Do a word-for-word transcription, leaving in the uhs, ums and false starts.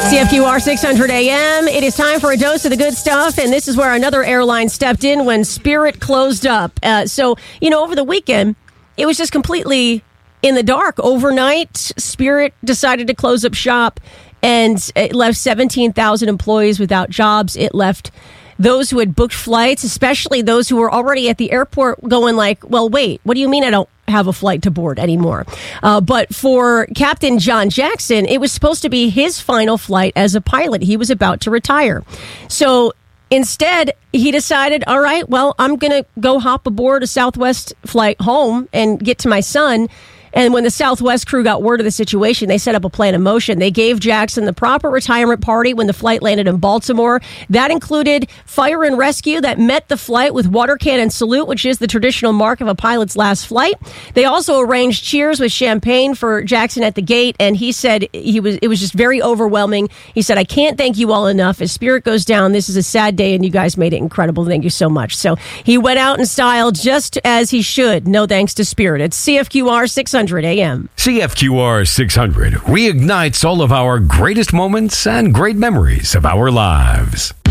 C F Q R six hundred A M. It is time for a dose of the good stuff, and this is where another airline stepped in when Spirit closed up. Uh, so, you know, over the weekend, it was just completely in the dark. Overnight, Spirit decided to close up shop, and it left seventeen thousand employees without jobs. It left those who had booked flights, especially those who were already at the airport, going like, well, wait, what do you mean I don't have a flight to board anymore? Uh, but for Captain John Jackson, it was supposed to be his final flight as a pilot. He was about to retire. So instead, he decided, all right, well, I'm going to go hop aboard a Southwest flight home and get to my son. And when the Southwest crew got word of the situation, they set up a plan of motion. They gave Jackson the proper retirement party when the flight landed in Baltimore. That included fire and rescue that met the flight with water cannon salute, which is the traditional mark of a pilot's last flight. They also arranged cheers with champagne for Jackson at the gate, and he said he was it was just very overwhelming. He said, I can't thank you all enough. As Spirit goes down, this is a sad day, and you guys made it incredible. Thank you so much. So he went out in style just as he should. No thanks to Spirit. It's C F Q R six hundred A M. C F Q R six hundred reignites all of our greatest moments and great memories of our lives.